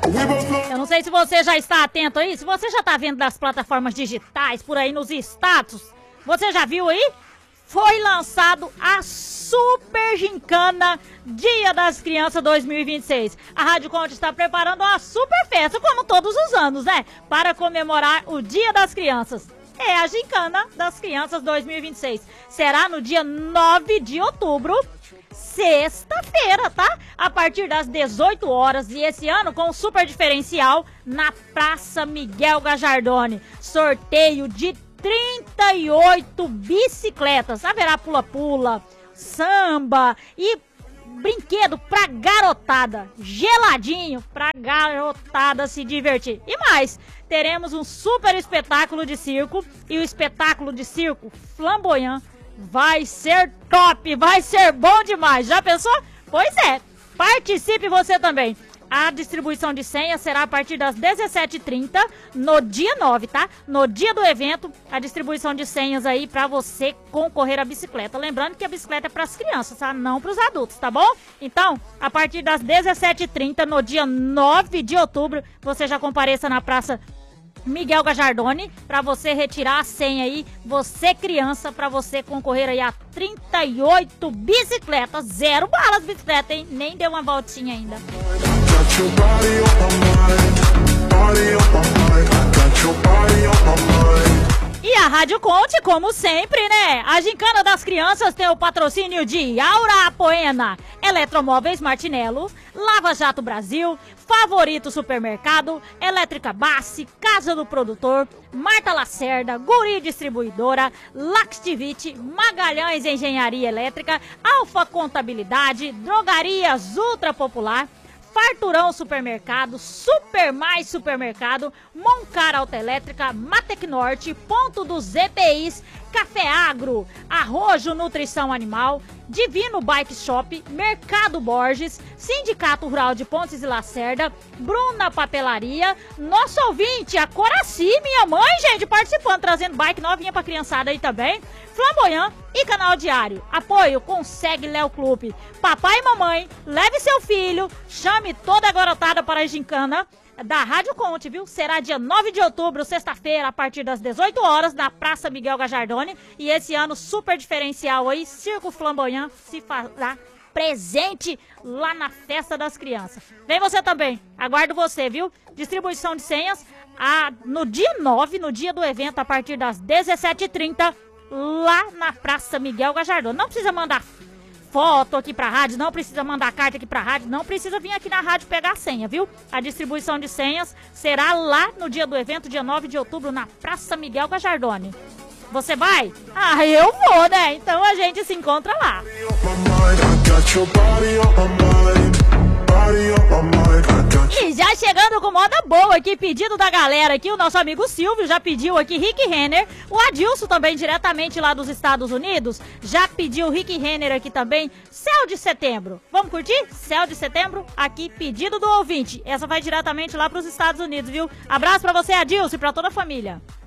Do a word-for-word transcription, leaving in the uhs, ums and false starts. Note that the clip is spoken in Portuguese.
Eu não sei se você já está atento aí, se você já está vendo das plataformas digitais, por aí nos status, você já viu aí? Foi lançado a Super Gincana Dia das Crianças dois mil e vinte e seis. A Rádio Conte está preparando uma super festa, como todos os anos, né? Para comemorar o Dia das Crianças. É a Gincana das Crianças dois mil e vinte e seis. Será no dia nove de outubro, sexta-feira, tá? A partir das dezoito horas. E esse ano com um super diferencial na Praça Miguel Gajardoni. Sorteio de trinta e oito bicicletas. Haverá pula-pula, samba e brinquedo pra garotada. Geladinho pra garotada se divertir. E mais, teremos um super espetáculo de circo. E o espetáculo de circo Flamboyant vai ser top, vai ser bom demais. Já pensou? Pois é, participe você também. A distribuição de senhas será a partir das dezessete e trinta no dia nove, tá? No dia do evento, a distribuição de senhas aí pra você concorrer à bicicleta. Lembrando que a bicicleta é pras crianças, tá? Não pros adultos, tá bom? Então, a partir das dezessete e trinta no dia nove de outubro, você já compareça na Praça Miguel Gajardoni para você retirar a senha aí, você criança, para você concorrer aí a trinta e oito bicicletas. Zero balas bicicleta, hein? Nem deu uma voltinha ainda. E a Rádio Conte, como sempre, né? A Gincana das Crianças tem o patrocínio de Aura Apoena, Eletromóveis Martinello, Lava Jato Brasil, Favorito Supermercado, Elétrica Bassi, Casa do Produtor, Marta Lacerda, Guri Distribuidora, Laxtivite, Magalhães Engenharia Elétrica, Alfa Contabilidade, Drogarias Ultra Popular, Farturão Supermercado, Super Mais Supermercado, Moncar Autoelétrica, Matec Norte, Ponto dos Z P Is, Café Agro, Arrojo Nutrição Animal, Divino Bike Shop, Mercado Borges, Sindicato Rural de Pontes e Lacerda, Bruna Papelaria, nosso ouvinte, a Coraci, minha mãe, gente, participando, trazendo bike novinha pra criançada aí também, Flamboyant e Canal Diário. Apoio Consegue Léo Clube. Papai e mamãe, leve seu filho, chame toda a garotada para a gincana da Rádio Conte, viu? Será dia nove de outubro, sexta-feira, a partir das dezoito horas, na Praça Miguel Gajardoni. E esse ano, super diferencial aí, Circo Flamboyant se fará presente lá na Festa das Crianças. Vem você também, aguardo você, viu? Distribuição de senhas a, no dia nove, no dia do evento, a partir das dezessete e trinta, lá na Praça Miguel Gajardoni. Não precisa mandar foto aqui pra rádio, não precisa mandar carta aqui pra rádio, não precisa vir aqui na rádio pegar a senha, viu? A distribuição de senhas será lá no dia do evento, dia nove de outubro, na Praça Miguel Gajardoni. Você vai? Ah, eu vou, né? Então a gente se encontra lá. E já chegando com moda boa aqui, pedido da galera aqui, o nosso amigo Silvio já pediu aqui Rick Renner, o Adilson também diretamente lá dos Estados Unidos, já pediu Rick Renner aqui também, Céu de Setembro. Vamos curtir? Céu de Setembro, aqui pedido do ouvinte, essa vai diretamente lá pros Estados Unidos, viu? Abraço pra você, Adilson, e pra toda a família.